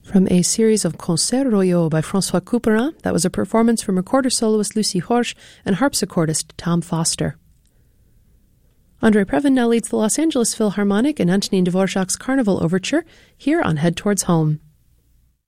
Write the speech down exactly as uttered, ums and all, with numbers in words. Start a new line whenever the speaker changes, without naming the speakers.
From a series of Concerts Royaux by François Couperin, that was a performance from recorder soloist Lucy Horsch and harpsichordist Tom Foster. Andrei Previn now leads the Los Angeles Philharmonic in Antonin Dvorak's Carnival Overture, here on Head Towards Home.